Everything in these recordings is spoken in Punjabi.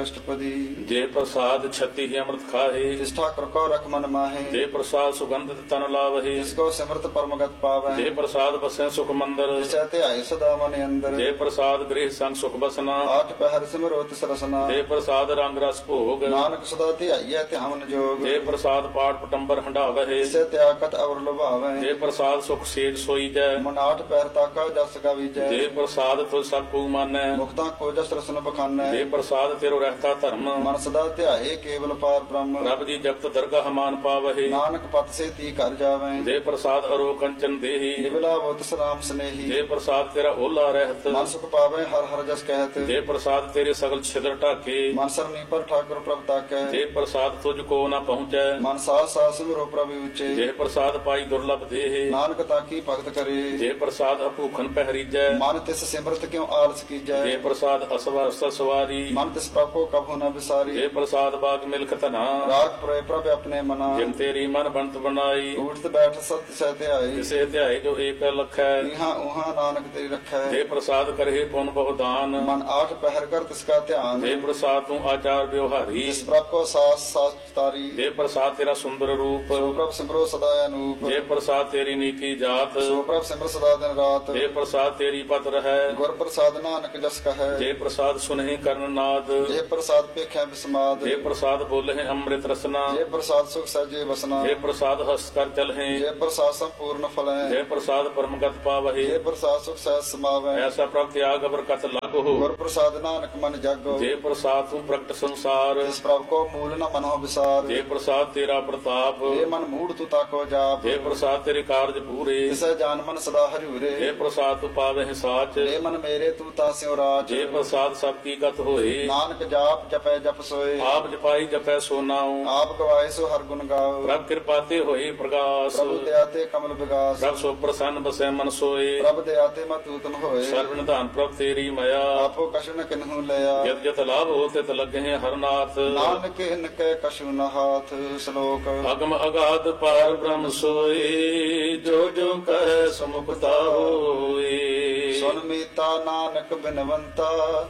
अष्टपदी। जे प्रसाद छति ही अमृत खाहे, जिस ठाकुर को रख मन माहे, जे प्रसाद सुगंधित तन लावहे, जिसको सिमरत परमगत पावे, जे प्रसाद बसे सुख मंदिर, जिसे ध्याय सदा मन अंदर, जे प्रसाद गृह संग सुख बसना, आठ पहर सिमरो तिस रसना, जे प्रसाद रंग रस भोग, नानक सदा ध्याय ध्यान जोग, जे प्रसाद पाठ पटंबर हंडावहे, जिसे त्यागत अवर लुभावे, जे प्रसाद सुख सेज सोई जय, मन आठ पहर ताका जस गावीजै, जे प्रसाद तुझ सब को मानै, मुक्ता को जस रसन बखानै, जे प्रसाद तेरो रहता धर्म, मन सदा ध्याये केवल पार ब्रह्म, प्रभ जी जपत दरगाह मान पावहे, नानक पत से ती कर जावे, जे प्रसाद अरो कंचन देहि, निबला बोत सलाम स्नेही, जे प्रसाद तेरा ओला रहत, मन सुख पावे हर हर जस कहत, जे प्रसाद तेरे सगल छिद्र ढाके, मन सरनी पर ठाकुर प्रभ ताकै, जे प्रसाद तुझको न पहुँचै, मन सास सास सिमरो प्रभु उच्चे, जे प्रसाद पाई दुर्लभ देहि, नानक ताकी भगत करे, जे प्रसाद अभूखन पहरीजै, मन तिस सिमरत क्यों आलस कीजै, जे प्रसाद असवर सवारी, मन तिस प्रभ को कभू न बिसारी, जे प्रसाद बाग मिल्क तना, राग पुरे प्रभ अपने मना, जिन तेरी मन बनत बनाई, उठत बैठ सत्य सहते आई, जिसे ध्याय जो एक लखै, इहाँ उहाँ नानक तेरी रखै, जे प्रसाद करहे पुन बहुदान, मन आठ पहर कर तिसका ध्यान, जे प्रसाद तू आचार व्यवहारी, जिस प्रभ को सास सास तारी, जे प्रसाद तेरा सुंदर रूप, सो प्रभ सिमरो सदा अनूप, जे प्रसाद तेरी नीति जात, सो प्रभ सिमर सदा दिन रात, जे प्रसाद तेरी पत रहै, गुर प्रसाद नानक जस कहै, जे प्रसाद सुनहि कर्ण नाद, जे प्रसाद पेख्या विस्माद, जे प्रसाद बोलहि अमृत रसना, जे प्रसाद सुख सहजे बसना, जे प्रसाद हस कर चलहि, जे प्रसाद संपूर्ण फलै, जे प्रसाद परमगत पावहि, जे प्रसाद सुख सहज समावै, ऐसा प्रभ त्याग बरकत लागो, गुर प्रसाद नानक मन जागो, जे प्रसाद तू प्रगट संसार, जिस प्रभ को मूल न मनो विसार, जे प्रसाद तेरा प्रताप, जे मन मूढ़ तू ताको जाप, जे प्रसाद तेरे कार्य पूरे, जिसे जान मन सदा हरिउरे, जे प्रसाद तू पावहि साच, जे मन मेरे तू तास्यो राज, जे प्रसाद सबकी गत होए, नानक जाप जपै जप सोए, आप जपाई जपै सो नाउ, आप गवाए सो हर गुण गाओ, प्रभ कृपाते होए प्रकाश, प्रभु दयाते कमल विगास, प्रभ सो प्रसन्न बसै मन सोए, प्रभ दयाते मत उत्तम होए, सर्व निधान प्रभ तेरी मया, आपो कछु न किन्हु लया, जत जत लाभ होते त लगे हरनाथ, नानक इनके कछु न हाथ। श्लोक अगम अगाध पार ब्रह्म सोए, जो जो कह सुमुखता होए, सुन मीता नानक बिनवंता,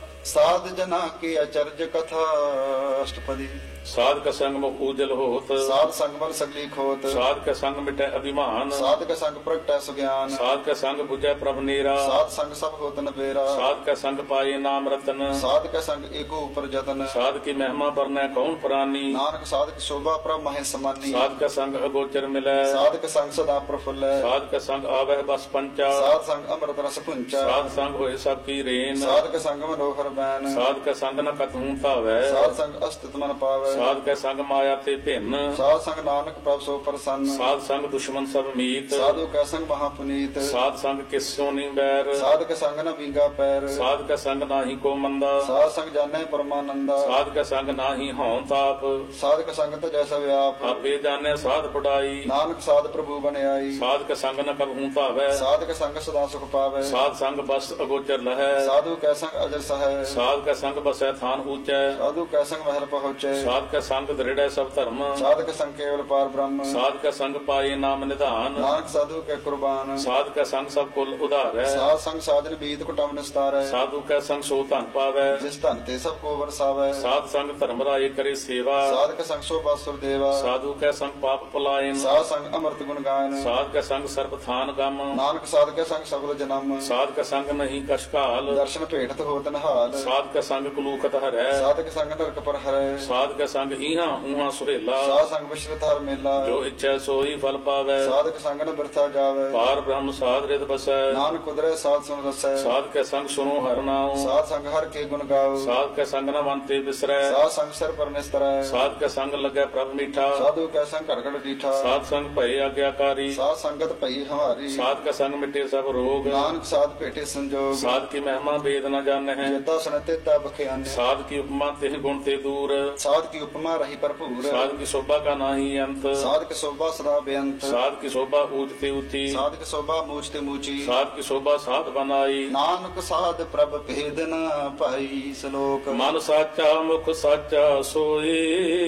साध जना की अचर्ज कथा। अष्टपदी। साध का संग मुख उजल होत, साध संग बल सगली खोत, साध का संग मिटै अभिमान, साध का संग प्रगटै सुज्ञान, साध का संग बुझै प्रभ नीरा, साध संग सब होत न बेरा, साध का संग पाए नाम रतन, साध का संग एको ऊपर जतन, साध की महिमा बरनै कौन प्राणी, नानक साध की शोभा प्रभ महे समानी, साध का संग अगोचर मिलै, साध का संग सदा प्रफुल्ल, साध का संग आवह बस पंचा, साध संग अमृत रस पुंचा, साध संग होए सब की रेन, साध का संग मनोहर बैन, साध का संग न कतहूं पावै, साध संग अस्तित्व मन पावै, साध का संग माया ते भिन्न, साध संग नानक प्रभ सो प्रसन्न, साध संग दुश्मन सब मीत, साधु का संग महापुनीत, साध संग किस्यो नी बैर, साध का संग न बींगा पैर, साध का संग नाही को मंदा, साध संग जाने परमानंदा, साध का संग नाही हौं ताप, साध का संग तो जैसा व्याप, आपे जाने साध पढ़ाई, नानक साध प्रभु बन आई, साध का संग न कबहूं पावै, साध का संग सदा सुख पावै, साध संग बस अगोचर लहै, साधु का संग अजर सहै, साध का संग बसै थान ऊंचै, साधु का संग महल पहुँचे, साध का संग दृढ़ सब धर्म, साध का संग केवल पार ब्रह्म, साध का संग पाए नाम निधान, नानक साधु के कुर्बान, साध का संग सब कुल उधार है, साध संग साधन बीत कुटम निस्तार है, साधु का संग सो धन पावै, जिस धन ते सब को बरसावै, साध संग धर्मराय करे सेवा, साध का संग शोभा सुर देवा, साधु का संग पाप पलायन, साध संग अमृत गुण गायन, साध का संग सर्प थान गम, नानक साध के संग सगल जन्म, साध का संग नहीं कशकाल, दर्शन भेटत होत नहाल, साध का संग कुलूकत हरै, साध के संग नरक पर हरै, साध का संग इहां उहां सुहेला, साध संग विश्रित हर मेला, जो इच्छा सोई फल पावै, साध के संग न बिरथा जावै, पार ब्रह्म साध रित बसै, नानक कुदरै साध सुन रसै, साध के संग सुनो हर नाम, साध संग हर के गुण गाओ, साध के संग न मनते बिसरै, साध संग सिर पर निस्तरै, साध के संग लगे प्रभ मीठा, साधु का संग घड़घड़ डीठा, साध संग भय आज्ञाकारी, साध संगत पई हमारी, साध का संग मिटे सब रोग, नानक साध भेटे संजोग, साध की महिमा वेद न जाने हैं, जेता सुनते ता बख्याने, साध की उपमा तेह गुण ते दूर, साध की उपमा रही भरपूर, साध की शोभा का नाही अंत, साध की शोभा सदा बेअंत, साध की शोभा ऊंचते ऊंची, साध की शोभा मूछते मूची, साध की शोभा साध बनाई, नानक साध प्रभ भेद न पाई। श्लोक मन साचा मुख साचा सोए,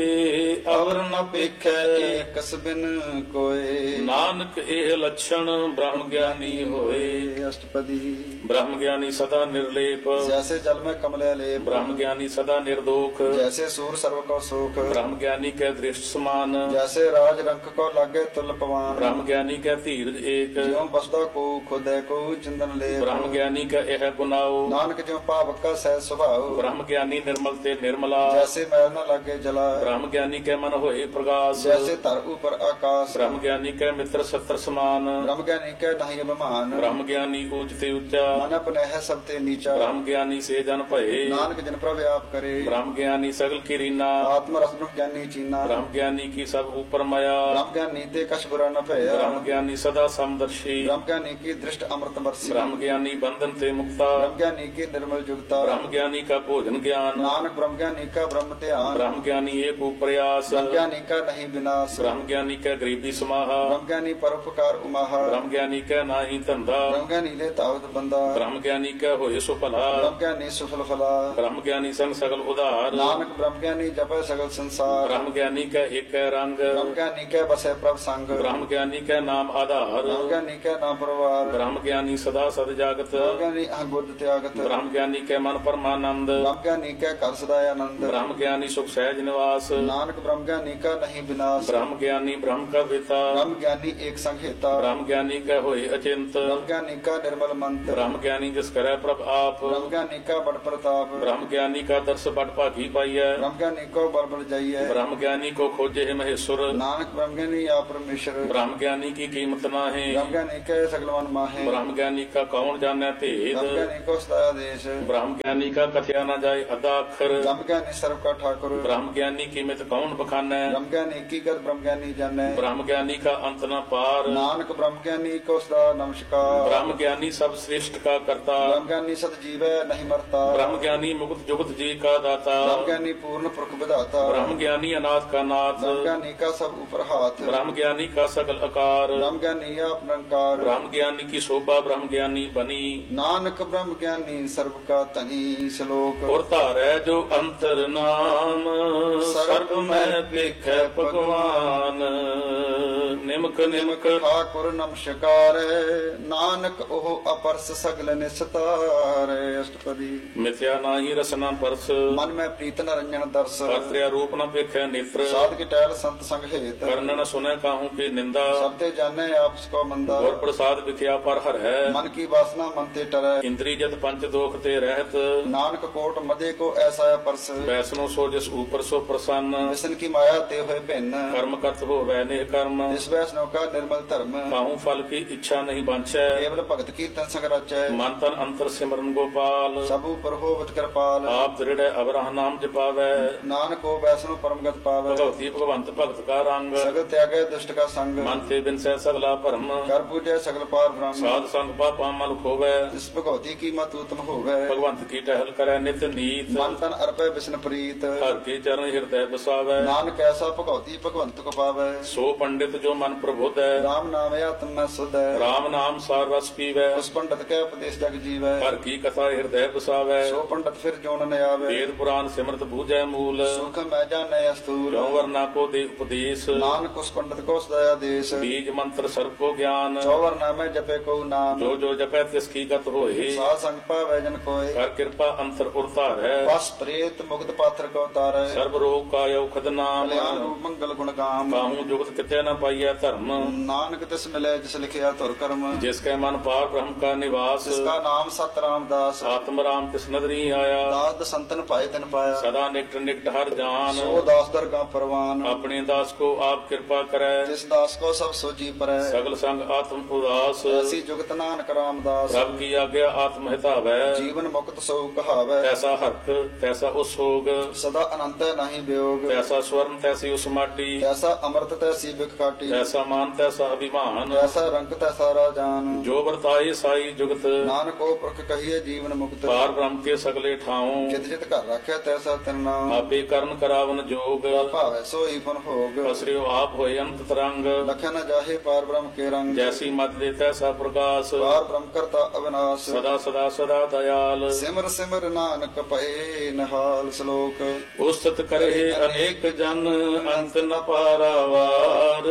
अवर न पेखै एकस बिन कोय, नानक एह लक्षण ब्रह्म ज्ञानी होए। अष्टपदी। ब्रह्म ज्ञानी सदा निर्लेप, जैसे जल जल में कमले लेप ब्रह्म ज्ञानी सदा निर्दोख जैसे सूर सर्व को सुख ब्रह्म ज्ञानी के दृष्ट समान जैसे राज रंक को लागे तुल पवान ब्रह्म ज्ञानी का धीरज एक ज्यों बसदा को खुदे को चिंदन ले ब्रह्म ज्ञानी का यह गुनाओ नानक ज्यों पावक का सह स्वभाव ब्रह्म ज्ञानी निर्मल ते निर्मला जैसे मैल न लागे जला ब्रह्म ज्ञानी के मन होए प्रकाश जैसे तर ऊपर आकाश ब्रह्म ज्ञानी के मित्र सत्र समान ब्रह्म ज्ञानी के नहीं अभिमान ब्रह्म ज्ञानी ऊंच ते ऊंचा मन अपने है सब ते नीचा ब्रह्म ज्ञानी से जन भये नानक जन प्रभ आप करे ब्रह्म ज्ञानी सगल की रीना आत्म रस ब्रह्म ज्ञानी चीना ब्रह्म ज्ञानी की सब ऊपर माया ब्रह्म ज्ञानी ते कछ बुरा न भया ब्रह्म ज्ञानी सदा समदर्शी ब्रह्म ज्ञानी की दृष्ट अमृत बरसी ब्रह्म ज्ञानी बंधन ते मुक्ता ब्रह्म ज्ञानी की निर्मल जुगता ब्रह्म ज्ञानी का भोजन ज्ञान नानक ब्रह्म ज्ञानी का ब्रह्म ध्यान ब्रह्म ज्ञानी एक प्रयास ब्रह्म ज्ञानी का नहीं विनाश ब्रह्म ज्ञानी का गरीबी समाहा ब्रह्म ज्ञानी परोपकार उमाहा ब्रह्म ज्ञानी का नाही धंधा ब्रह्म ज्ञानी ले तावत बंदा ब्रह्म ज्ञानी का होए सो भला ब्रह्म ज्ञानी सुफल फला ब्रह्म ज्ञानी संग सगल उदार नानक ब्रह्म ज्ञानी जपे सगल संसार ब्रह्म ज्ञानी का एक है रंग ब्रह्म ज्ञानी के बसे प्रभ संग ब्रह्म ज्ञानी का नाम आधार ब्रह्म ज्ञानी के नाम परवार ब्रह्म ज्ञानी सदा सद जागत ब्रह्म ज्ञानी अहबुद्ध त्यागत ब्रह्म ज्ञानी के मन परमानंद ब्रह्म ज्ञानी के कर सदाय आनंद ब्रह्म ज्ञानी सुख सहज निवास नानक ब्रह्म ज्ञानी का नहीं विनाश ब्रह्म ज्ञानी ब्रह्म का पिता ब्रह्म ज्ञानी एक संहिता ब्रह्म ज्ञानी का होए अचिंत ब्रह्म ज्ञानी का निर्मल मंत्र ब्रह्म ज्ञानी जिस करे प्रभ आप ब्रह्म ज्ञानी का बड़ प्रताप ब्रह्म ज्ञानी का दर्श बड़ भागी पाइय ब्रह्म ज्ञानी को बड़ बड़ जाइए ब्रह्म ज्ञानी को खोजे है महेश्वर नानक ब्रह्म ज्ञानी आप परमेश्वर ब्रह्म ज्ञानी की कीमत ना है ब्रह्म ज्ञानी के सगलवन माहे ब्रह्म ज्ञानी का कौन जाने भेद ब्रह्म ज्ञानी को सदा देश ब्रह्म ज्ञानी का कथया न जाए अदा अक्षर ब्रह्म ज्ञानी सर्व का ठाकुर ब्रह्म ज्ञानी की मित कौन बखाने ब्रह्म ज्ञानी की गत ब्रह्म ज्ञानी जाने ब्रह्म ज्ञानी का अंत न पार नानक ब्रह्म ज्ञानी को सदा नमस्कार ब्रह्म ज्ञानी सब श्रेष्ठ का करता ब्रह्म ज्ञानी सत जीवै नहीं मरता ब्रह्म ज्ञानी मुक्त जुगत जी का दाता ब्रह्म ज्ञानी पूर्ण पुरख विधाता ब्रह्म ज्ञानी अनाथ का नाथ ब्रह्म ज्ञानी का सब ऊपर हाथ ब्रह्म ज्ञानी का सकल आकार ब्रह्म ज्ञानी आप निरंकार ब्रह्म ज्ञानी की शोभा ब्रह्म ज्ञानी बनी नानक ब्रह्म ज्ञानी सर्व का तनी श्लोक और तारै जो अंतर नाम सर्व में पेख भगवान निमक निमक ठाकुर नमस्कार नानक ओह अपरस सगल निस्तार अष्टपदी मिथ्या नाही रसना परस मन में प्रीत नरंजन दर्श कर्त्या रूप न पेख नेत्र साध की टहल संत संग हेत कर्ण न सुने काहू की निंदा सबते जाने आप को मंदा और प्रसाद विख्या पर हर है मन की वासना मन ते टरै इंद्री जत पंच दोख ते रहत नानक कोट मदे को ऐसा परस वैष्णो सो जिस ऊपर सो प्रसन्न विष्णु की माया ते हुए भिन्न कर्म करत हो वैने कर्म जिस वैष्णव का निर्मल धर्म काहू फल की इच्छा नहीं बांछै केवल भगत कीर्तन संग रचै मन तन अंतर सिमरन गोपाल सब ऊपर होवत कृपाल आप दृढ़ अवरह नाम जपावै नानक को वैष्णव परमगत पावै भगवती भगवंत भगत का रंग सगल त्यागै दुष्ट का संग मन ते बिन सह सगला भरम कर पूजै सगल पार ब्रह्म साध संग पापा मल खोवै जिस भगवती की मत उत्तम होवै भगवंत की टहल करै नित नीत मन तन अर्पै विष्णु प्रीत हर के चरण हृदय बसावै नानक ऐसा भगवती भगवंत को पावै सो पंडित जो मन प्रबुद्ध है राम नाम आत्म में सुध है राम नाम सार रस पीवै उस पंडित के उपदेश जग जीवै हर की कथा हृदय बसावै सो पंडित फिर जोन न आवे वेद पुराण सिमरत बूझै मूल सुख मैं जाने अस्तूल जो वरना को दे उपदेश नानक उस पंडित को सदया देश बीज मंत्र सर्व को ज्ञान चौवर नामे जपे को नाम जो जो जपै तिसकी गत होए साध संग पावै जन कोय कर कृपा अंतर उरतार है बस प्रेत मुक्त पात्र को तारै सर्व रोग का औखद नाम कल्याण रूप मंगल गुण गाम काहू जुगत किते न पाइय धर्म नानक तिस मिले जिस लिखिया तुर कर्म जिसके मन पार ब्रह्म का निवास जिसका नाम सत रामदास आत्म राम तिस नदरी आया दास संतन पाए तिन पाया सदा निकट निकट हर जान सो दास दरगाह परवान अपने दास को आप कृपा करे जिस दास को सब सोची परै सगल संग आत्म उदास ऐसी जुगत नानक रामदास रब की आज्ञा आत्म हितावै जीवन मुक्त सो कहावै तैसा हर्क तैसा उसोग सदा अनंत नहीं वियोग तैसा स्वर्ण तैसी उस माटी ऐसा अमृत तैसी बिख काटी तैसा मान तैसा अभिमान ऐसा रंग तैसा राजान जो वर्ताए साई जुगत नानक को पुरख कहिए जीवन मुक्त पार ब्रह्म के सगले ठाऊं जित जित घर रखे तैसा तिन नाम आपे कर्म करावन जोग भावै सोई फुन भोग असरियो आप होए अंत तरंग लखन जाहे पार ब्रह्म के रंग जैसी मत दे तैसा प्रकाश पार ब्रह्म करता अविनाश सदा सदा सदा दयाल सिमर सिमर नानक पए नहाल श्लोक उस्तत करे अनेक जन अंत न पारावार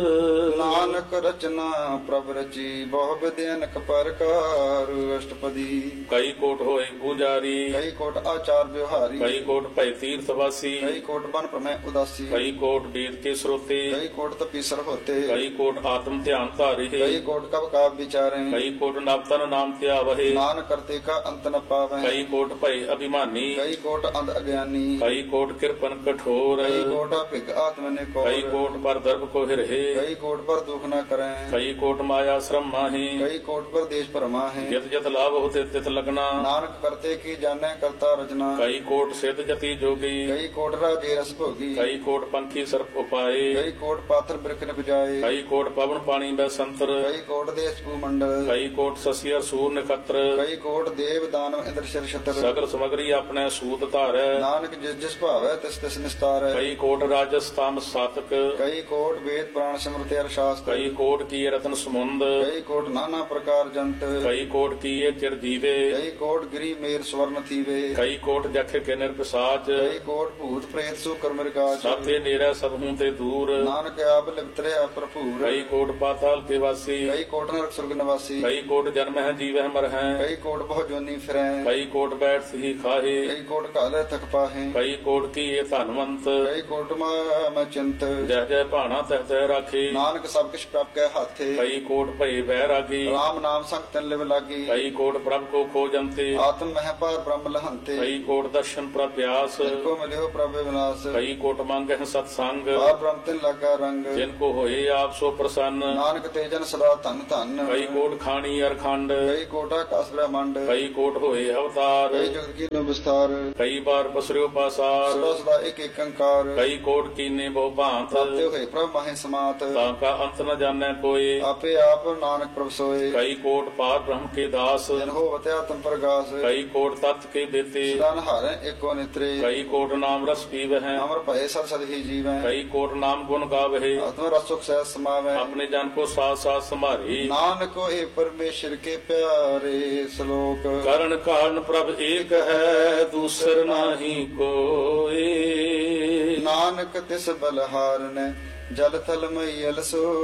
ਨਾਨਕ ਰਚਨਾ ਪ੍ਰਭ ਰਚੀ ਬਹੁ ਵਿਦਿ ਅਨਕ ਪ੍ਰਕਾਰ ਅਸ਼ਟਪਦੀ ਕਈ ਕੋਟ ਹੋਏ ਪੂਜਾਰੀ ਕਈ ਕੋਟ ਆਚਾਰ ਵਿਵਹਾਰੀ ਕਈ ਕੋਟ ਭੈ ਤੀਰਥ ਵਾਸੀ ਕਈ ਕੋਟ ਬਨ ਪ੍ਰਮੈ ਉਦਾਸੀ ਕਈ ਕੋਟ ਵੇਦ ਕੇ ਸਰੋਤੇ ਕਈ ਕੋਟ ਤਪੀਸਰ ਹੋਤੇ ਕਈ ਕੋਟ ਆਤਮ ਧਿਆਨ ਧਾਰੇ ਕਈ ਕੋਟ ਕਬ ਕਾਬ ਵਿਚਾਰੇ ਕਈ ਕੋਟ ਨਵਤਨ ਨਾਮ ਧਿਆਵਹਿ ਨਾਨਕ ਕਰਤੇ ਕਾ ਅੰਤ ਨ ਪਾਵੈ ਕਈ ਕੋਟ ਭੈ ਅਭਿਮਾਨੀ ਕਈ ਕੋਟ ਅੰਧ ਅਗਿਆਨੀ ਕਈ ਕੋਟ ਕਿਰਪਨ ਕਠੋਰ ਕਈ ਕੋਟ ਭਿਗ ਆਤਮ ਨੇ ਕੋ ਕਈ ਕੋਟ ਪਰ ਦਰਬ ਕੋ ਹਿਰਹਿ ਕਈ ਕੋਟ ਪਰ ਦੁਖ ਨ ਕਰੈ ਕਈ ਕੋਟ ਮਾਇਆ ਸ਼ਰਮ ਮਾਹੀ ਕਈ ਕੋਟ ਪਰ ਦੇਸ਼ ਭਰਮਾ ਹੈ ਜਿਤ ਜਿਤ ਲਾਭ ਹੋਤੇ ਤਿਤ ਲਗਨਾ ਨਾਨਕ ਕਰਤੇ ਕੀ ਜਾਣੈ ਕਰਤਾ ਰਚਨਾ ਕਈ ਕੋਟ ਸਿੱਧ ਜਤੀ ਜੋਗੀ ਕਈ ਕੋਟ ਰਾਜੇ ਰਸ ਭੋਗੀ ਕਈ ਕੋਟ ਪੰਖੀ ਸਰਪ ਉਪਾਏ ਕਈ ਕੋਟ ਪਾਥਰ ਬਿਰਖ ਨ ਬਜਾਏ ਕਈ ਕੋਟ ਪਵਨ ਪਾਣੀ ਬੈ ਸੰਤਰ ਕਈ ਕੋਟ ਦੇਸ ਭੂ ਮੰਡਲ ਕਈ ਕੋਟ ਸਸੀਰ ਸੂਰ ਨਖਤਰ ਕਈ ਕੋਟ ਦੇਵ ਦਾਨਵ ਇੰਦਰ ਸ਼ਰ ਛਤਰ ਸਗਲ ਸਮਗਰੀ ਆਪਣੇ ਸੂਤ ਧਾਰੈ ਨਾਨਕ ਜਿਸ ਜਿਸ ਭਾਵੈ ਤਿਸ ਤਿਸ ਨਿਸਤਾਰੈ ਕਈ ਕੋਟ ਰਾਜਸ ਤਾਮ ਸਾਤਕ ਕਈ ਕੋਟ ਵੇਦ ਪੁਰਾਣ ਸਿਮਰਤਿ ਅਰ ਸ਼ਾਸਤਰ ਕਈ ਕੋਟ ਕੀ ਰਤਨ ਸਮੁੰਦ ਕਈ ਕੋਟ ਨਾਨਾ ਪ੍ਰਕਾਰ ਜੰਤ ਕਈ ਕੋਟ ਕੀਏ ਚਿਰ ਜੀਵੇ ਕਈ ਕੋਟ ਗਿਰੀ ਮੇਰ ਸਵਰਨ ਥੀਵੇ ਕਈ ਕੋਟ ਜਖ ਕੇ ਨਿਰਪਸਾਚ ਕਈ ਕੋਟ ਭੂਤ ਪ੍ਰੇਤ ਸੂ ਕਰਮਿਰਗਾਚ ਸਾਥੇ ਨੇਰਾ ਸਭੂ ਤੇ ਦੂਰ ਨਾਨਕ ਆਪ ਲਿਵਤਰਿਆ ਭਰਪੂਰ ਕਈ ਕੋਟ ਪਾਤਾਲ ਕੇ ਵਾਸੀ ਕਈ ਕੋਟ ਨਰਕ ਸੁਰਗ ਨਿਵਾਸੀ ਕਈ ਕੋਟ ਜਨਮ ਹੈ ਜੀਵਹਿ ਮਰ ਹੈ ਕਈ ਕੋਟ ਬਹੁ ਜੋਨੀ ਫਿਰੈ ਕਈ ਕੋਟ ਬੈਠ ਸਹੀ ਖਾਹੇ ਕਈ ਕੋਟ ਕਾਲੇ ਤਕ ਪਾਹੇ ਕਈ ਕੋਟ ਕੀਏ ਧਨਵੰਤ ਕਈ ਕੋਟ ਮੈਂ ਚਿੰਤ ਜਹ ਜਹ ਭਾਣਾ ਤਹ ਤਹ ਰਾਖੇ ਨਾਨਕ ਸਭ ਕਿਛ ਪ੍ਰਭ ਕੈ ਹਾਥੇ ਕਈ ਕੋਟ ਭਏ ਬਹਿ ਰਾਗੀ ਰਾਮ ਨਾਮ ਸੰਗ ਤਨ ਲਿਵ ਲਾਗੀ ਕਈ ਕੋਟ ਪ੍ਰਭ ਕੋ ਖੋਜੰਤੇ ਆਤਮ ਮਹਿ ਪਾਰ ਬ੍ਰਹਮ ਲਹੰਤੇ ਕਈ ਕੋਟ ਦਰਸ਼ਨ ਪ੍ਰਭ ਪਿਆਸ ਕੋ ਮਿਲਿਓ ਪ੍ਰਭ ਵਿਨਾਸ਼ ਕਈ ਕੋਟ ਮੰਗਹਿ ਸਤ ਸੰਗ ਪਾਰ ਬ੍ਰਹਮ ਤਿਨ ਲਾਗਾ ਰੰਗ ਜਿਨ ਕੋ ਹੋਏ ਆਪ ਸੋ ਪ੍ਰਸੰਨ ਨਾਨਕ ਤੇ ਜਨ ਸਦਾ ਧਨ ਧਨ ਕਈ ਕੋਟ ਖਾਣੀ ਅਰਖੰਡ ਕਈ ਕੋਟਾ ਕਾਸ ਬ੍ਰਹਮੰਡ ਕਈ ਕੋਟ ਹੋਏ ਅਵਤਾਰ ਕਈ ਜਗਤ ਕੀ ਨੋ ਵਿਸਤਾਰ ਕਈ ਬਾਰ ਪਸਰਿਓ ਪਾਸਾਰ ਸਦਾ ਸਦਾ ਇੱਕ ਇੱਕ ਅੰਕਾਰ ਕਈ ਕੋਟ ਕੀਨੇ ਬਹੁ ਭਾਂਤ ਸਤਿ ਹੋਏ ਪ੍ਰਭ ਮਾਹੇ ਸਮਾਤ ਤਾਂ ਕਾ ਅੰਤ ਨ ਜਾਣੈ ਕੋਏ ਆਪੇ ਆਪ ਨਾਨਕ ਪ੍ਰਭ ਸੋਏ ਕਈ ਕੋਟ ਪਾਰ ਬ੍ਰਹਮ ਕੇ ਦਾਸ ਜਨ ਹੋਵਤਿ ਆਤਮ ਪ੍ਰਗਾਸ ਕਈ ਕੋਟ ਤਤ ਕੇ ਦੇਤੇ ਸਦਾਨ ਹਾਰੈ ਏਕੋ ਨਿਤਰੇ ਕਈ ਕੋਟ ਨਾਮ ਰਸ ਪੀਵਹਿ ਅਮਰ ਭਏ ਸਦ ਸਦ ਹੀ ਜੀਵੈ ਕਈ ਕੋਟ ਨਾਮ ਗੁਣ ਗਾਵਹਿ ਆਤਮ ਰਸ ਸੁਖ ਸਹਿ ਸਮਾਵੈ ਆਪਣੇ ਜਨ ਕੋ ਸਾਥ ਸਾਥ ਸੰਭਾਰੀ ਨਾਨਕ ਹੋਏ ਪਰਮੇਸ਼ਰ ਕੇ ਪਿਆਰੇ ਸ਼ਲੋਕ ਕਰਨ ਕਾਰਨ ਪ੍ਰਭ ਏਕ ਹੈ ਦੂਸਰ ਨਾਹੀ ਕੋਏ ਨਾਨਕ ਤਿਸ ਬਲਹਾਰਨੈ ਜਲ ਥਲ ਮਈਲ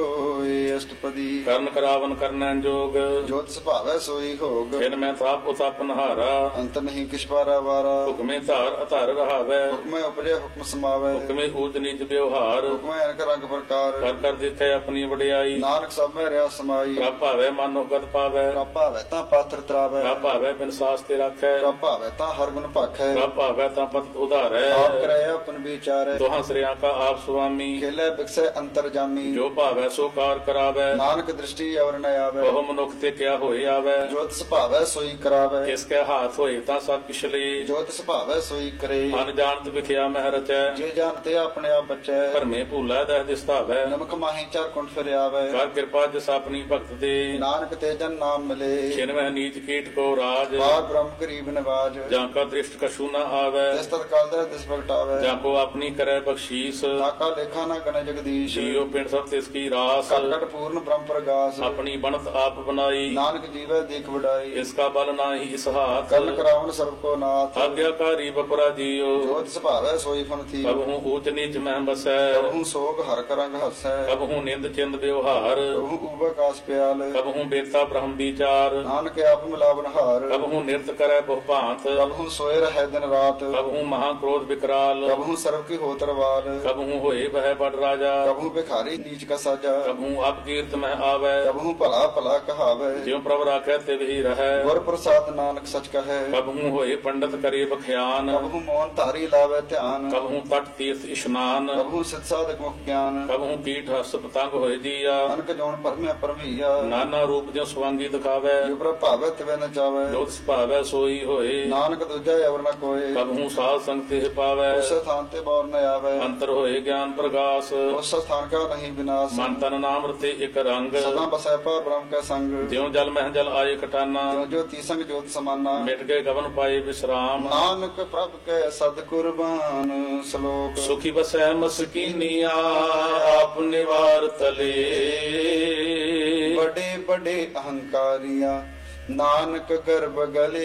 ਸੋਏ ਅਸ਼ਟਪਦੀ ਕਰਨ ਕਰਾਵਨ ਕਰਨੈ ਜੋਗ ਜੋਤ ਸੁਭਾਵੈ ਸੋਈ ਹੋਗ ਫਿਰ ਮੈਂ ਤਾਪ ਉਤਾਪਨ ਹਾਰਾ ਅੰਤ ਨਹੀਂ ਕਿਛ ਪਾਰਾ ਵਾਰਾ ਹੁਕਮੇ ਧਾਰ ਅਧਾਰ ਰਹਾਵੈ ਹੁਕਮੈ ਉਪਜੈ ਹੁਕਮ ਸਮਾਵੈ ਹੁਕਮੇ ਊਚ ਨੀਚ ਵਿਵਹਾਰ ਹੁਕਮੈ ਅਨਕ ਰੰਗ ਪ੍ਰਕਾਰ ਕਰ ਕਰ ਦਿੱਤੇ ਆਪਣੀ ਵਡਿਆਈ ਨਾਨਕ ਸਭ ਮੈਂ ਰਿਆ ਸਮਾਈ ਪ੍ਰਭ ਭਾਵੈ ਮਨੋ ਗਤ ਪਾਵੈ ਪ੍ਰਭ ਭਾਵੈ ਤਾਂ ਪਾਤਰ ਤਰਾਵੈ ਪ੍ਰਭ ਭਾਵੈ ਬਿਨ ਸਾਸ ਤੇ ਰੱਖੈ ਪ੍ਰਭ ਭਾਵੈ ਤਾਂ ਹਰ ਗੁਣ ਭਾਖੈ ਪ੍ਰਭ ਭਾਵੈ ਤਾਂ ਪਤ ਉਧਾਰੈ ਆਪ ਕਰੈ ਆਪਨ ਵਿਚਾਰੈ ਦੋਹਾਂ ਸ੍ਰਿਆਂ ਕਾ ਆਪ ਸੁਆਮੀ ਖੇਲੇ ਬਿਕਸੈ ਅੰਤਰ ਜਾਮੀ ਜੋ ਭਾਵੈ ਸੋ ਕਾਰ ਕਰਾਵੈ ਨਾਨਕ ਦ੍ਰਿਸ਼ਟੀ ਅਵਰ ਨ ਆਵੈ ਬਹੁ ਮਨੁੱਖ ਤੇ ਕਿਆ ਹੋਏ ਆਵੈ ਜੋਤ ਸੁਭਾਵੈ ਸੋਈ ਕਰਾਵੈ ਕਿਸ ਕੈ ਹਾਥ ਹੋਏ ਤਾਂ ਸਭ ਕਿਛ ਲੇ ਜੋਤ ਸੁਭਾਵੈ ਸੋਈ ਕਰੇ ਅਨ ਜਾਣਤ ਵਿਖਿਆ ਮਹਿ ਰਚੈ ਜੇ ਜਾਣਤੇ ਆਪਣੇ ਆਪ ਬਚੈ ਭਰਮੇ ਭੂਲਾ ਦਹਿ ਦਿਸਤਾਵੈ ਨਮਕ ਮਾਹੀ ਚਾਰ ਕੁੰਠ ਫਿਰ ਆਵੈ ਕਰ ਕਿਰਪਾ ਜਿਸ ਆਪਣੀ ਭਗਤ ਦੇ ਨਾਨਕ ਤੇ ਜਨ ਨਾਮ ਮਿਲੇ ਛਿਨਵਹਿ ਨੀਚ ਕੀਟ ਕੋ ਰਾਜ ਬਾਦ ਬ੍ਰਹਮ ਗਰੀਬ ਨਿਵਾਜ ਜਾਂ ਕਾ ਦ੍ਰਿਸ਼ਟ ਕਛੂ ਨ ਆਵੈ ਜਿਸ ਤਤ ਕਾਲ ਦਾ ਦਿਸ ਪ੍ਰਗਟਾਵੈ ਜਾਂ ਕੋ ਆਪਣੀ ਕਰੈ ਬਖਸ਼ੀਸ ਤਾਕਾ ਲੇਖਾ ਨਾ ਗਣ ਜਗਦੀਸ਼ ਜੀਉ ਪਿੰਡ ਸਭ ਤਿਸ ਕੀ ਰਾਸ ਘਟ ਘਟ ਪੂਰਨ ਬ੍ਰਹਮ ਪ੍ਰਗਾਸ ਆਪਣੀ ਬਣਤ ਆਪ ਬਨਾਈ ਨਾਨਕ ਜੀਵੈ ਦੇਖ ਵਡਾਈ ਇਸ ਕਾ ਬਲ ਨਾਹੀ ਇਸ ਹਾਥ ਕਰਨ ਕਰਾਵਨ ਸਰਬ ਕੋ ਨਾਥ ਆਗਿਆਕਾਰੀ ਬਪਰਾ ਜੀਉ ਜੋਤ ਸੁਭਾਵੈ ਸੋਈ ਫਨ ਥੀ ਕਬਹੂ ਊਚ ਨੀਚ ਮਹਿ ਬਸੈ ਕਬਹੂ ਸੋਗ ਹਰ ਕਰੰਗ ਹਸੈ ਕਬਹੂ ਨਿੰਦ ਚਿੰਦ ਵਿਵਹਾਰ ਕਬਹੂ ਉਬਕਾਸ ਪਿਆਲ ਕਬਹੂ ਬੇਤਾ ਬ੍ਰਹਮ ਵਿਚਾਰ ਨਾਨਕ ਆਪ ਮਿਲਾਵਨ ਹਾਰ ਕਬਹੂ ਨਿਰਤ ਕਰੈ ਬਹੁ ਭਾਂਤ ਕਬਹੂ ਸੋਏ ਰਹਿ ਦਿਨ ਰਾਤ ਕਬਹੂ ਮਹਾ ਕ੍ਰੋਧ ਵਿਕਰਾਲ ਕਬਹੂ ਸਰਬ ਕੀ ਹੋ ਤਰਵਾਲ ਕਬਹੂ ਹੋਏ ਬਹਿ ਬੜ ਰਾਜਾ ਕਬਹੂ ਭਿਖਾਰੀ ਨੀਚ ਕਾ ਸਾਜਾ ਕਬਹੂ ਅਪਕੀਰਤ ਮਹਿ ਆਵੈ ਕਬਹੂ ਭਲਾ ਭਲਾ ਕਹਾਵੈ ਜਿਉ ਪ੍ਰਭ ਰਾਖੈ ਤਿਵ ਹੀ ਰਹੈ ਗੁਰ ਪ੍ਰਸਾਦ ਨਾਨਕ ਸਚ ਕਹੈ ਕਬਹੂ ਹੋਏ ਪੰਡਤ ਕਰੇ ਬਖਿਆਨ ਕਬਹੂ ਮੋਹਨ ਧਾਰੀ ਲਾਵੇ ਧਿਆਨ ਕਬਹੂ ਤਟ ਤੀਰਥ ਇਸ਼ਨਾਨ ਕਬਹੂ ਸਿਧ ਸਾਧਕ ਮੁਖ ਗਿਆਨ ਕਬਹੂ ਕੀਟ ਹਸ ਪਤੰਗ ਹੋਏ ਜੀਆ ਅਨਕ ਜੋਨ ਪਰਮਿਆ ਪਰਮਈਆ ਨਾਨਾ ਰੂਪ ਜਿਉ ਸਵਾਂਗੀ ਦਿਖਾਵੈ ਜੋ ਪ੍ਰਭ ਭਾਵੈ ਤਿਵੈ ਨ ਚਾਵੈ ਜੋਤ ਸੁਭਾਵੈ ਸੋਈ ਹੋਏ ਨਾਨਕ ਦੂਜਾ ਅਵਰ ਨ ਕੋਏ ਕਬਹੂ ਸਾਧ ਸੰਗ ਤੇ ਪਾਵੈ ਉਸ ਸਥਾਨ ਤੇ ਬੌਰ ਨ ਆਵੈ ਅੰਤਰ ਹੋਏ ਗਿਆਨ ਪ੍ਰਗਾਸ ਉਸ ਸਥਾਨ ਕਾ ਨਹੀਂ ਵਿਨਾਸ਼ ਮਨ ਤਨ ਨਾਮ ਰਤੇ ਇਕ ਰੰਗ ਸਦਾ ਬਸੈ ਪਰ ਬ੍ਰਹਮ ਕੈ ਸੰਗ ਜਿਉ ਜਲ ਮਹਿ ਜਲ ਆਏ ਕਟਾਨਾ ਜੋ ਜੋਤੀ ਸੰਗ ਜੋਤ ਸਮਾਨਾ ਮਿਟ ਗਏ ਗਵਨ ਪਾਏ ਵਿਸਰਾਮ ਨਾਨਕ ਪ੍ਰਭ ਕੈ ਸਦ ਕੁਰਬਾਨ ਸ਼ਲੋਕ ਸੁਖੀ ਬਸੈ ਮਸਕੀਨੀਆ ਆਪ ਨਿਵਾਰ ਤਲੇ ਬੜੇ ਬੜੇ ਅਹੰਕਾਰੀਆਂ ਨਾਨਕ ਗਰਭ ਗਲੇ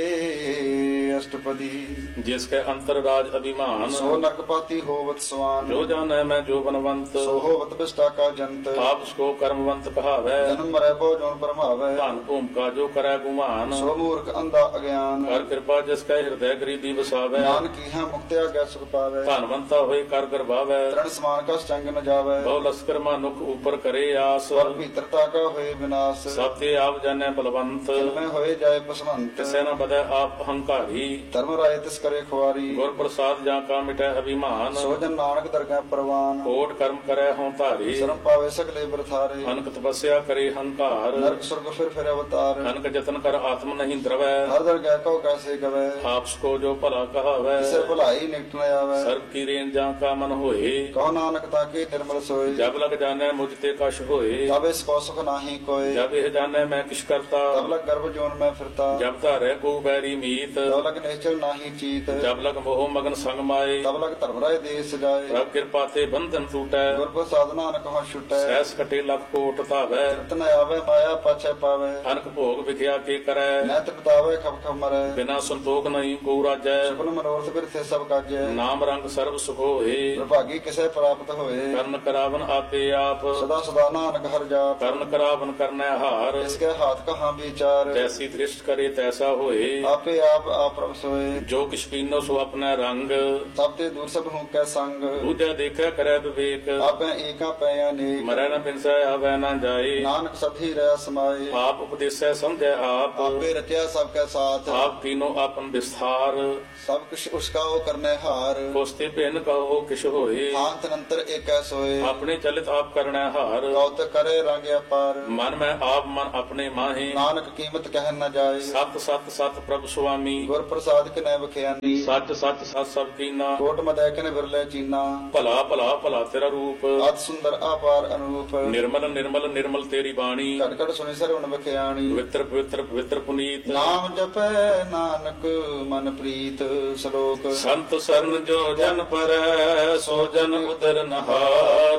ਅਸ਼ਟਪਦੀ। ਜਿਸ ਕੈ ਅੰਤਰ ਰਾਜ ਅਭਿਮਾਨ, ਸੋ ਨਰਕਪਾਤੀ ਹੋਵਤ ਸਵਾਨ। ਜੋ ਜਾਣੈ ਮੈਂ ਜੋ ਬਨਵੰਤ, ਸੋ ਹੋਵਤ ਬਿਸਟਾ ਕਾ ਜੰਤ। ਆਪ ਸਕੋ ਕਰਮਵੰਤ ਕਹਾਵੈ, ਜਨਮ ਮਰੈ ਬਹੁ ਜੋਨ ਪਰਮਾਵੈ। ਧਨ ਭੂਮਿਕਾ ਜੋ ਕਰੈ ਗੁਮਾਨ, ਸੋ ਮੂਰਖ ਅੰਧਾ ਅਗਿਆਨ। ਕਰ ਕਿਰਪਾ ਜਿਸ ਕੈ ਹਿਰਦੈ ਗਰੀਬੀ ਵਸਾਵੈ। ਨਾਨਕੀ ਹੈ ਮੁਕਤਿਆ ਗੈ ਸੁਖ ਪਾਵੈ। ਧਨਵੰਤਾ ਹੋਏ ਕਰ ਗਰਭਾਵੈ, ਤ੍ਰਣ ਸਮਾਨ ਕਾ ਚੰਗ ਨ ਜਾਵੈ। ਬਹੁ ਲਸਕਰ ਮਾਨੁਖ ਉਪਰ ਕਰੇ ਆਸ। ਪਰ ਭੀਤਰਤਾ ਕਾ ਹੋਏ ਵਿਨਾਸ਼। ਸਭ ਤੇ ਆਪ ਜਾਣੈ ਬਲਵੰਤ, ਮੈਂ ਹੋਏ ਜਾਏ ਪਸਵੰਤ। ਤਿਸੈ ਨ ਬਦੈ ਆਪ ਹੰਕਾਰੀ। ਧਰਮ ਰਾਏ ਤਿਸ ਕਰੇ ਖੁਆਰੀ। ਗੁਰ ਪ੍ਰਸਾਦ ਜਾਂ ਕਾ ਮਿਟੈ ਅਭਿਮਾਨ, ਸੋ ਜਨ ਨਾਨਕ ਦਰਗਹਿ ਪ੍ਰਵਾਨ। ਕੋਟ ਕਰਮ ਕਰੈ ਹੋਂ ਧਾਰੀ। ਸ਼ਰਮ ਪਾਵੇ ਸਗਲੇ ਬਰਥਾਰੇ। ਅਨਕ ਤਪੱਸਿਆ ਕਰੇ ਹੰਕਾਰ, ਨਰਕ ਸੁਰਗ ਫਿਰ ਅਵਤਾਰ। ਅਨਕ ਜਤਨ ਕਰ ਆਤਮ ਨਹੀਂ ਦਰਵੈ। ਹਰ ਦਰਗਹਿ ਕਉ ਕੈਸੇ ਗਵੈ। ਆਪਸ ਕੋ ਜੋ ਭਲਾ ਕਹਾਵੈ, ਕਿਸੇ ਭੁਲਾਈ ਨਿਕਟ ਨ ਆਵੈ। ਸਰਬ ਕੀ ਰੇਨ ਜਾਂ ਕਾ ਮਨ ਹੋਏ। ਕਉ ਨਾਨਕ ਤਾਕੇ ਨਿਰਮਲ ਸੋਏ। ਜਬ ਲਗ ਜਾਣੈ ਮੁਝ ਤੇ ਕਛ ਹੋਏ। ਤਬ ਇਸ ਕੋ ਸੁਖ ਨਾਹੀ ਕੋਏ। ਜਬ ਇਹ ਜਾਣੈ ਮੈਂ ਕਿਛ ਕਰਤਾ, ਤਬ ਲਗ ਗਰਭ ਜੋਨ ਮੈਂ ਫਿਰਤਾ। ਜਬ ਧਾਰੈ ਕੋ ਬੈਰੀ ਮੀਤ। ਤਬ ਲਗ ਨਿਸ਼ਚਲ ਨਾਹੀ ਚੀਤ। ਜਬ ਲਗ ਮੋਹ ਮਗਨ ਸੰਗ ਮਾਏ। ਤਬ ਲਗ ਧਰਮ ਰਾਏ ਦੇਸ ਜਾਏ। ਪ੍ਰਭ ਕਿਰਪਾ ਤੇ ਬੰਧਨ ਟੂਟੈ, ਗੁਰ ਪ੍ਰਸਾਦ ਨਾਨਕ ਹਉ ਛੁਟੈ। ਸਹਿਸ ਕਟੇ ਲਖ ਕੋਟ ਧਾਵੈ। ਤਨ ਆਵੇ ਮਾਇਆ ਪਾਛੈ ਪਾਵੇ। ਅਨਕ ਭੋਗ ਵਿਖਿਆ ਕੇ ਕਰੈ, ਨੈਤ ਬਤਾਵੇ ਖਬ ਖਬ ਮਰੈ। ਬਿਨਾ ਸੰਤੋਖ ਨਹੀਂ ਕੋ ਰਾਜੈ। ਸੁਪਨ ਮਨੋਰਥ ਬਿਰਥੇ ਸਭ ਕਾਜੈ। ਨਾਮ ਰੰਗ ਸਰਬ ਸੁਖ ਹੋਏ, ਪ੍ਰਭਾਗੀ ਕਿਸੇ ਪ੍ਰਾਪਤ ਹੋਏ। ਕਰਨ ਕਰਾਵਨ ਆਪੇ ਆਪ। ਸਦਾ ਸਦਾ ਨਾਨਕ ਹਰਿ ਜਾਪ। ਕਰਨ ਕਰਾਵਨ ਕਰਨੈ ਹਾਰ, ਇਸਕੇ ਹਾਥ ਕਹਾਂ ਵਿਚਾਰ। ਜੈਸੀ ਦ੍ਰਿਸ਼ਟ ਕਰੇ ਤੈਸਾ ਹੋਏ। ਆਪੇ ਆਪ ਪ੍ਰਭ ਸੋਏ। ਜੋ ਕਿਛ ਕੀਨੋ ਸੋ ਆਪਣਾ ਰੰਗ, ਸਭ ਤੇ ਦੂਰ ਸਭ ਹੂੰ ਕੈ ਸੰਗ। ਦੂਜਾ ਦੇਖੈ ਕਰੈ ਵਿਵੇਕ। ਆਪੇ ਏਕਾ ਪੈ ਅਨੇਕ। ਮਰੈ ਨ ਬਿਨਸੈ ਆਵੈ ਨ ਜਾਏ। ਨਾਨਕ ਸਭੀ ਰਹਿ ਸਮਾਏ। ਆਪ ਉਪਦੇਸੈ ਸਮਝੈ ਆਪ, ਆਪੇ ਰਚਿਆ ਸਭ ਕੈ ਸਾਥ। ਆਪ ਕੀਨੋ ਆਪਨ ਵਿਸਥਾਰ। ਸਭ ਕੁਛ ਉਸਕਾ ਉਹ ਕਰਨੇ ਹਾਰ। ਕੋਸਤੇ ਭਿੰਨ ਕਹੋ ਕਿਛ ਹੋਏ। ਹਾਂਤ ਨੰਤਰ ਏਕੈ ਸੋਏ। ਆਪਣੇ ਚਲਿਤ ਆਪ ਕਰਣੈ ਹਾਰ। ਕਉਤ ਕਰੇ ਰੰਗ ਅਪਾਰ। ਮਨ ਮੈਂ ਆਪ ਮਨ ਆਪਣੇ ਮਾਹੇ। ਨਾਨਕ ਕੀਮਤ ਕਹਿ ਨ ਜਾਏ। ਸਤ ਸਤ ਸਤ ਪ੍ਰਭ ਸੁਆਮੀ। ਗੁਰ ਪ੍ਰਸਾਦ ਕਿਨੈ ਬਖਿਆਨੀ। ਸੱਚ ਸੱਚ ਸਤ ਸਭ ਕੀਨਾ। ਕੋਟ ਮਦੈ ਕਿਨ ਬਿਰਲੇ ਚੀਨਾ। ਭਲਾ ਭਲਾ ਭਲਾ ਤੇਰਾ ਰੂਪ। ਅਤ ਸੁੰਦਰ ਆਪਾਰ ਅਨੂਪ। ਨਿਰਮਲ ਨਿਰਮਲ ਨਿਰਮਲ ਤੇਰੀ ਬਾਣੀ। ਘਟ ਘਟ ਸੁਣੀ ਸਰਵਣ ਬਖਿਆਣੀ। ਪਵਿੱਤਰ ਪਵਿੱਤਰ ਪਵਿੱਤਰ ਪੁਨੀਤ। ਨਾਮ ਜਪੈ ਨਾਨਕ ਮਨ ਪ੍ਰੀਤ। ਸ਼ਲੋਕ ਸੰਤ ਸਰਨ ਜੋ ਜਨ ਪਰੈ, ਸੋ ਜਨ ਉਦਰ ਨਹਾਰ।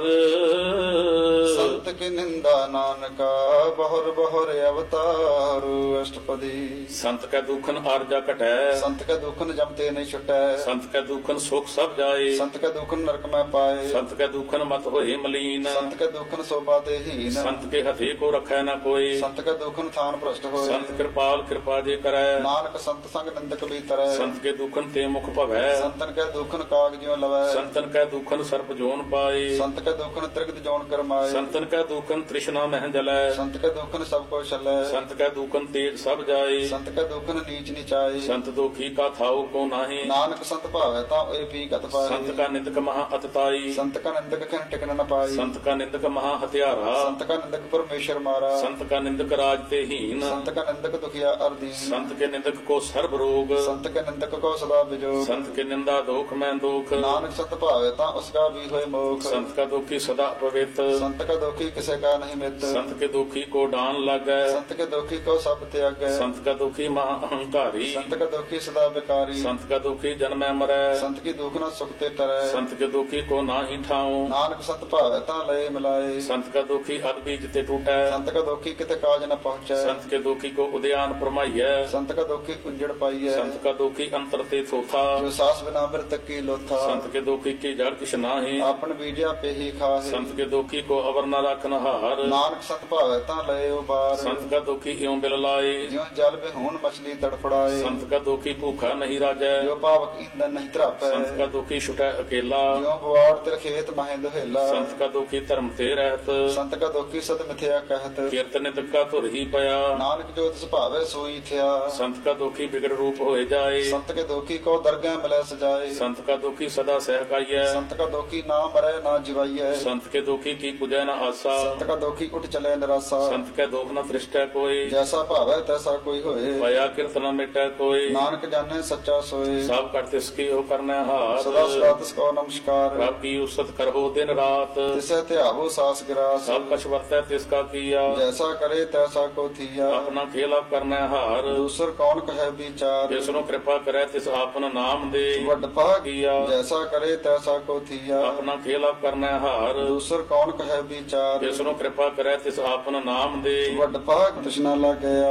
ਸੰਤ ਕੀ ਨਿੰਦਾ ਨਾਨਕਾ, ਬਹੁਰ ਬਹੁਰ ਅਵਤਾਰ। ਅਸ਼ਟਪਦੀ। ਸੰਤ ਕੈ ਦੁਖਨ ਆਰਜਾ ਘਟੈ, ਸੰਤ ਕੈ ਦੁਖਨ ਜਮ ਤੇ ਨਹੀਂ ਛੁਟੈ। ਸੰਤ ਕੈ ਦੁਖਨ ਸੁਖ ਸਭ ਜਾਏ। ਸੰਤ ਕੈ ਦੁਖਨ ਨਰਕ ਮੈਂ ਪਾਏ। ਸੰਤ ਕੈ ਦੁਖਨ ਮਤ ਹੋਏ ਮਲੀਨ। ਸੰਤ ਕੈ ਦੁਖਨ ਸੋਭਾ ਤੇ ਹੀਨ। ਸੰਤ ਕੇ ਹਥੇ ਕੋ ਰਖੈ ਨ ਕੋਈ। ਸੰਤ ਕੈ ਦੁਖਨ ਥਾਨ ਭ੍ਰਸ਼ਟ ਹੋਏ। ਸੰਤ ਕਿਰਪਾਲ ਕਿਰਪਾ ਜੇ ਕਰੈ। ਨਾਨਕ ਸੰਤ ਸੰਗ ਨਿੰਦਕ ਵੀ ਤਰੈ। ਸੰਤ ਕੇ ਦੁਖਨ ਤੇ ਮੁਖ ਭਵੈ। ਸੰਤਨ ਕੈ ਦੁਖਨ ਕਾਗ ਜਿਉ ਲਵੈ। ਸੰਤਨ ਕੈ ਦੁਖਨ ਸਰਪ ਜੋਨ ਪਾਏ। ਸੰਤ ਕੈ ਦੁਖਨ ਤ੍ਰਿਗਤ ਜੋਨ ਕਰਮਾਏ। ਸੰਤਨ ਕੈ ਦੁਖਨ ਤ੍ਰਿਸ਼ਨਾ ਮਹਿ ਜਲੈ। ਸੰਤ ਕੈ ਦੁਖਨ ਸਭ ਕੋ ਛਲੈ। ਸੰਤ ਕੈ ਦੁਖਨ ਤੇਜ ਸਭ ਜਾਏ। ਸੰਤ ਕੈ ਦੁਖਨ ਨੀਚ ਨਿਚਾਏ। ਸੰਤ ਦੁਖੀ ਕਾ ਥਾਉ ਕੋ ਨਾਹੀ। ਨਾਨਕ ਸੰਤ ਭਾਵੈ ਤਾਂ ਏ ਪੀ ਕਤ ਪਾਏ। ਸੰਤ ਕਾ ਨਿੰਦਕ ਮਹਾ ਅਤਤਾਈ। ਸੰਤ ਕਾ ਨਿੰਦਕ ਖਨ ਟਿਕਨ ਨ ਪਾਈ। ਸੰਤ ਕਾ ਨਿੰਦਕ ਮਹਾ ਹਥਿਆਰਾ। ਸੰਤ ਕਾ ਨਿੰਦਕ ਪਰਮੇਸ਼ਰ ਮਾਰਾ। ਸੰਤ ਕਾ ਨਿੰਦਕ ਰਾਜ ਤੇ ਹੀਨ। ਸੰਤ ਕਾ ਨਿੰਦਕ ਦੁਖਿਆ ਅਰਦੀਨ। ਸੰਤ ਕੇ ਨਿੰਦਕ ਕੋ ਸਰਬ ਰੋਗ। ਸੰਤ ਕੇ ਨਿੰਦਕ ਕੋ ਸਦਾ ਵਿਜੋਗ। ਸੰਤ ਕੇ ਨਿੰਦਾ ਦੋਖ ਮੈਂ ਦੋਖ। ਨਾਨਕ ਸੰਤ ਭਾਵੈ ਤਾਂ ਉਸਕਾ ਵੀ ਹੋਏ ਮੋਖ। ਸੰਤ ਕਾ ਦੁਖੀ ਸਦਾ ਪਵਿੱਤ। ਸੰਤ ਕਾ ਦੁਖੀ ਕਿਸੇ ਕਾ ਨਹੀਂ ਮਿੱਤ। ਸੰਤ ਕੇ ਦੁਖੀ ਕੋ ਡਾਨ ਲਾਗੈ। ਸੰਤ ਕੇ ਦੁਖੀ ਕੋ ਸਭ ਤਿਆਗੈ। ਸੰਤ ਕਾ ਦੁਖੀ ਮਹਾ ਅਹੰਕਾਰੀ। ਸੰਤ ਕਾ ਦੁਖੀ ਸਦਾ ਵਿਕਾਰੀ। ਸੰਤ ਕਾ ਦੁਖੀ ਜਨਮੈ ਮਰੈ। ਸੰਤ ਕੀ ਦੁਖ ਨਾ ਸੁਖ ਤੇ ਤਰੈ। ਸੰਤ ਕੇ ਦੁਖੀ ਕੋ ਨਾਹੀ ਠਾਉ। ਨਾਨਕ ਸੰਤ ਭਾਵੈ ਤਾਂ ਲਏ ਮਿਲਾਏ। ਸੰਤ ਕਾ ਦੁਖੀ ਅਦ ਬੀਜ ਤੇ ਟੂਟੈ। ਸੰਤ ਕਾ ਦੁਖੀ ਕਿਤੇ ਕਾਜ ਨ ਪਹੁੰਚੈ। ਸੰਤ ਕੇ ਦੁਖੀ ਕੋ ਉਦਿਆਨ ਪਰਮਾਈਐ। ਸੰਤ ਕਾ ਦੁਖੀ ਕੁੰਜੜ ਪਾਈਐ। ਸੰਤ ਕਾ ਦੁਖੀ ਅੰਤਰ ਤੇ ਥੋਥਾ। ਜੋ ਸਾਸ ਬਿਨਾ ਮਿਰਤ ਕੀ ਲੋਥਾ। ਸੰਤ ਕੇ ਦੁਖੀ ਕੀ ਜੜ ਕਿਛ ਨਾਹੀ। ਆਪਨ ਬੀਜਿਆ ਪੇਹੀ ਖਾਹੇ। ਸੰਤ ਕੇ ਦੁਖੀ ਕੋ ਅਵਰ ਨ ਰਖਨ ਹਾਰ। ਨਾਨਕ ਸੰਤ ਭਾਵੈ ਤਾਂ ਲਏ ਉਬਾਰ। ਸੰਤ ਕਾ ਦੁਖੀ ਇਉ ਬਿਲ ਲਾਏ। ਜਿਉ ਜਲ ਬਿਹੂਨ ਮਛਲੀ ਤੜਫੜਾਏ। ਸੰਤ ਕਾ ਦੁਖੀ ਭੂਖਾ ਨਹੀਂ ਰਾਜੈ। ਜੋ ਪਾਵਕ ਇੰਦਨ ਨਹੀਂ ਧਰਾਪੈ। ਸੰਤ ਕਾ ਦੁਖੀ ਛੁਟੈ ਅਕੇਲਾ। ਜਿਉ ਬਵਾੜ ਤੇ ਖੇਤ ਮਹਿ ਦੁਹੇਲਾ। ਸੰਤ ਕਾ ਦੁਖੀ ਧਰਮ ਤੇ ਰਹਿਤ। ਸੰਤ ਕਾ ਦੁਖੀ ਸਦ ਮਿਥਿਆ ਕਹਿਤ। ਕੀਰਤ ਨਿਤ ਕਾ ਧੁਰ ਹੀ ਪਿਆ। ਨਾਨਕ ਜੋ ਤਿਸ ਭਾਵੈ ਸੋਈ ਥਿਆ। ਸੰਤ ਕਾ ਦੁਖੀ ਬਿਗੜ ਰੂਪ ਹੋਏ ਜਾਏ। ਸੰਤ ਕੇ ਦੁਖੀ ਕੋ ਦਰਗਹਿ ਮਿਲੈ ਸਜਾਏ। ਸੰਤ ਕਾ ਦੁਖੀ ਸਦਾ ਸਹਿਕਾਈਐ। ਸੰਤ ਕਾ ਦੁਖੀ ਨਾ ਮਰੈ ਨਾ ਜਿਵਾਈਐ। ਸੰਤ ਕੇ ਦੁਖੀ ਕੀ ਪੁਜੈ ਨ ਆਸਾ। ਸੰਤ ਕਾ ਦੁਖੀ ਉੱਠ ਚਲੇ ਨਿਰਾਸਾ। ਸੰਤ ਕੈ ਦੁਖ ਨ ਤ੍ਰਿਸ਼ਟੈ ਕੋਈ। ਜੈਸਾ ਭਾਵੈ ਤੈਸਾ ਕੋਈ ਹੋਏ। ਭਇਆ ਕਿਰਤ ਨ ਮਿਟੈ ਕੋਈ। ਨਾਨਕ ਜਾਣੈ ਸੱਚਾ ਸੋਏ। ਸਭ ਕਰ ਤਿਸ ਕੀ ਹੋ ਕਰਨੈ ਹਾਰ। ਸਦਾ ਸਦਾ ਤਿਸ ਕੋ ਨਮਸਕਾਰ। ਰੱਬ ਕੀ ਉਸਤ ਕਰਹੁ ਦਿਨ ਰਾਤ। ਤਿਸੈ ਧਿਆਵੋ ਸਾਸ ਗਿਰਾਸ। ਸਭ ਕਛ ਵਰਤੈ ਤਿਸ ਕਾ ਕੀਆ। ਜੈਸਾ ਕਰੇ ਤੈਸਾ ਕੋ ਥੀਆ। ਆਪਣਾ ਖੇਲ ਆਪ ਕਰਨੈ ਹਾਰ। ਦੂਸਰ ਕੌਣ ਕਹੈ ਵਿਚਾਰ। ਜਿਸ ਨੂੰ ਕਿਰਪਾ ਕਰੈ ਤਿਸ ਆਪਨ ਨਾਮ ਦੇ। ਵੱਡ ਭਾਗੀਆ। ਕੀਆ ਜੈਸਾ ਕਰੇ ਤੈਸਾ ਕੋ ਥੀਆ। ਆਪਣਾ ਖੇਲ ਆਪ ਕਰਨੈ ਹਾਰ। ਦੂਸਰ ਕੌਣ ਕਹੈ ਵਿਚਾਰ। ਜਿਸ ਨੂੰ ਕਿਰਪਾ ਕਰੈ ਤਿਸ ਆਪਨ ਨਾਮ ਦੇ। ਵੱਡ ਭਾਗ ਤ੍ਰਿਸ਼ਨਾ ਲਾਗਿਆ।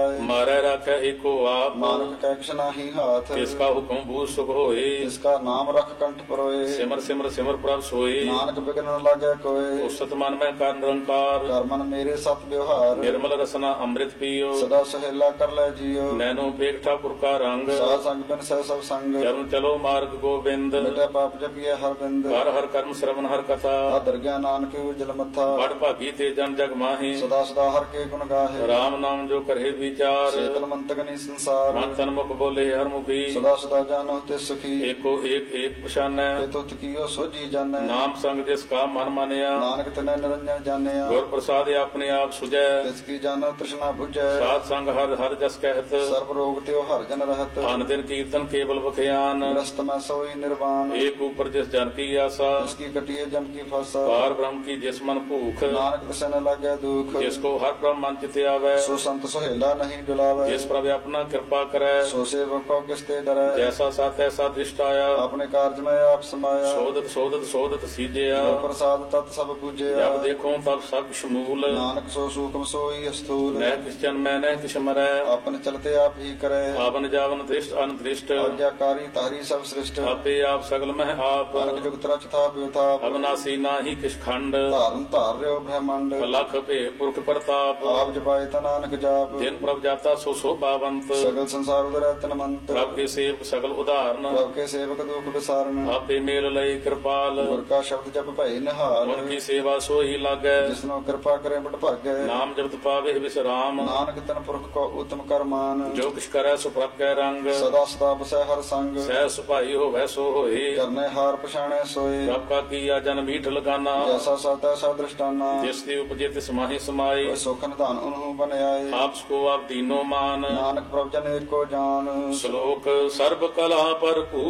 ਜਾਏ। ਮਾਰੇ ਰਾਖੈ ਏਕੋ ਆਪ ਨਾਨਕ ਕੈ ਕਿਛ ਨਾਹੀ ਹਾਥ, ਤਿਸ ਕਾ ਹੁਕਮ ਬੂਝ ਸੁਖ ਹੋਏ। ਤਿਸ ਕਾ ਨਾਮ ਰਖ ਕੰਠ ਪਰੋਏ। ਸਿਮਰ ਸਿਮਰ ਸਿਮਰ ਪ੍ਰਭ ਸੋਏ। ਨਾਨਕ ਬਿਗਨ ਨ ਲਾਗੈ ਕੋਏ। ਉਸਤ ਮਨ ਮੈਂ ਕਰ ਨਿਰੰਕਾਰ ਕਰ ਮਨ ਮੇਰੇ ਸਤ ਵਿਵਹਾਰ, ਨਿਰਮਲ ਰਸਨਾ ਅੰਮ੍ਰਿਤ ਪੀਓ। ਸਦਾ ਸਹੇਲਾ ਕਰ ਲੈ ਜੀਓ। ਨੈਨੋ ਪੇਖ ਠਾਕੁਰ ਕਾ ਰੰਗ ਸਾਧ ਸੰਗ ਬਿਨ ਸਹਿ ਸਭ ਸੰਗ, ਚਰਨ ਚਲੋ ਮਾਰਗ ਗੋਬਿੰਦ। ਮਿਟੈ ਪਾਪ ਜਪੀਐ ਹਰ ਬਿੰਦ। ਹਰ ਹਰ ਕਰਮ ਸ਼ਰਵਨ ਹਰ ਕਥਾ ਆਦਰ ਗਿਆ ਨਾਨਕ ਉਜਲ ਮੱਥਾ, ਬੜ ਭਾਗੀ ਤੇ ਜਨ ਜਗ ਮਾਹੀ। ਸਦਾ ਸਦਾ ਹਰ ਕੇ ਗੁਣ ਗਾਹੇ। ਰਾਮ ਨਾਮ ਜੋ ਕਰੇ ਵਿਚਾਰ ਸੇਤਨ ਮੰਤਕ ਨੀ ਸੰਸਾਰ, ਮਨ ਤਨ ਮੁਖ ਬੋਲੇ ਹਰ ਮੁਖੀ। ਸਦਾ ਸਦਾ ਜਾਨੋ ਤੇ ਸੁਖੀ, ਏਕੋ ਏਕ ਏਕ ਪਛਾਨੈ ਤੇ ਤੁਤ ਕੀਓ ਸੋਜੀ ਜਾਣੈ। ਨਾਮ ਸੰਗ ਜਿਸ ਕਾ ਮਨ ਮਾਨਿਆ। ਨਾਨਕ ਤਨੈ ਨਿਰੰਜਨ ਜਾਣਿਆ, ਗੁਰ ਪ੍ਰਸਾਦ ਆਪਣੇ ਆਪ ਸੁਝੈ। ਤਿਸ ਕੀ ਜਾਣੋ ਤ੍ਰਿਸ਼ਨਾ ਬੁਝੈ। ਸਾਧ ਸੰਗ ਹਰ ਹਰ ਜਸ ਕਹਿਤ ਸਰਬ ਰੋਗ ਤੇ ਹਰ ਜਨ ਰਹਤ, ਅਨ ਦਿਨ ਕੀਰਤਨ ਕੇਵਲ ਬਖਿਆਨ। ਗ੍ਰਸਤ ਮੈਂ ਸੋਈ ਨਿਰਵਾਨ, ਏਕ ਉਪਰ ਜਿਸ ਜਨ ਕੀ ਆਸਾ ਤਿਸ ਕੀ ਕਟਿਏ ਜਮ ਕੀ ਫਾਸਾ। ਪਾਰ ਬ੍ਰਹਮ ਕੀ ਜਿਸ ਮਨ ਭੂਖ ਨਾਨਕ ਤਿਸੈ ਨ ਲਾਗੈ ਦੁਖ, ਜਿਸ ਕੋ ਹਰ ਬ੍ਰਹਮ ਮਨ ਚਿਤ ਆਵੈ। ਸੋ ਸੰਤ ਸੁਹੇਲਾ ਨਹੀਂ ਡੁਲਾਵੈ। ਜਿਸ ਪ੍ਰਭ ਆਪਣਾ ਕਿਰਪਾ ਕਰੈ ਸੋ ਸੇਵਕ ਕੋ ਕਿਸ ਤੇ ਡਰੈ। ਜੈਸਾ ਸਤ ਐਸਾ ਦ੍ਰਿਸ਼ਟ ਆਇਆ। ਆਪਣੇ ਕਾਰਜ ਮੈਂ ਆਪ ਸਮਾਇਆ, ਸੋਧਤ ਸੋਧਤ ਸੋਧਤ ਸੀਜਿਆ। ਗੁਰ ਪ੍ਰਸਾਦ ਤਤ ਸਭ ਪੂਜਿਆ। ਜਬ ਦੇਖੋ ਤਬ ਸਭ ਸ਼ਮੂਲ। ਨਾਨਕ ਸੋ ਸੂਖਮ ਸੋਈ ਅਸਥੂਲ, ਨਹਿ ਕਿਸ ਜਨ ਮੈਂ ਨਹਿ ਕਿਛ ਮਰੈ। ਆਪਨ ਚਲਤੇ ਆਪ ਹੀ ਕਰੈ। ਆਵਨ ਜਾਵਨ ਦ੍ਰਿਸ਼ਟ ਅਨ ਦ੍ਰਿਸ਼ਟ ਆਗਿਆਕਾਰੀ ਤਾਰੀ ਸਭ ਸ੍ਰਿਸ਼ਟ, ਆਪੇ ਆਪ ਸਗਲ ਮਹਿ ਆਪ। ਅਨਕ ਜੁਗਤ ਰਚ ਥਾਪ ਵਿਥਾਪ। ਅਬਨਾਸੀ ਨਾਹੀ ਕਿਛ ਖੰਡ ਧਾਰਨ ਧਾਰ ਰਿਓ ਬ੍ਰਹਮੰਡ, ਲਖ ਭੇ ਪੁਰਖ ਪ੍ਰਤਾਪ। ਆਪ ਜਪਾਏ ਤਾ ਨਾਨਕ ਜਾਪ। ਜਿਨ ਪ੍ਰਭ ਜਾਤਾ ਸੋ ਸੋਭਾਵੰਤ। ਸਗਲ ਸੰਸਾਰ ਉਦਰੈ ਤਨਮੰਤ, ਪ੍ਰਭ ਕੇ ਸੇਵਕ ਸਗਲ ਉਦਾਹਰਨ। ਪ੍ਰਭ ਕੇ ਸੇਵਕ ਦੁਖ ਵਿਸਾਰਨ। ਆਪੇ ਮੇਲ ਲਈ ਕਿਰਪਾਲ। ਗੁਰ ਕਾ ਸ਼ਬਦ ਜਪ ਭਏ ਨਿਹਾਲ, ਗੁਰ ਕੀ ਸੇਵਾ ਸੋਈ ਲਾਗੈ। ਜਿਸਨੋ ਕਿਰਪਾ ਕਰੇ ਬਟ ਭਾਗੈ। ਨਾਮ ਜਪਤ ਪਾਵੇ ਵਿਸਰਾਮ। ਨਾਨਕ ਤਨ ਪੁਰਖ ਕੋ ਉਤਮ ਕਰਮਾਨ, ਜੋ ਕਿਛ ਕਰੈ ਸੋ ਪ੍ਰਭ ਕੈ ਰੰਗ। ਸਦਾ ਸਦਾ ਬਸੈ ਹਰ ਸੰਗ। ਸਹਿ ਸੁਭਾਈ ਹੋਵੈ ਸੋ ਹੋਏ। ਕਰਨੇ ਹਾਰ ਪਛਾਣੈ ਸੋਏ, ਪ੍ਰਭ ਕਾ ਕੀਆ ਜਨ ਮੀਠ ਲਗਾਨਾ। ਜੈਸਾ ਸਤ ਐਸਾ ਦ੍ਰਿਸ਼ਟਾਨਾ। ਜਿਸ ਦੇ ਉਪਜੇ ਤਿਸ ਮਾਹੀ ਸਮਾਏ। ਓਏ ਸੁਖ ਨਿਧਾਨ ਉਹਨੂੰ ਬਨਿਆਏ। ਆਪ ਸਕੋ ਆਪ ਦੀਨੋ ਮਾਨ। ਨਾਨਕ ਪ੍ਰਭ ਜਨ ਏਕੋ ਜਾਨ। ਸ਼ਲੋਕ ਸਰਬ ਕਲਾ ਭਰਪੂਰ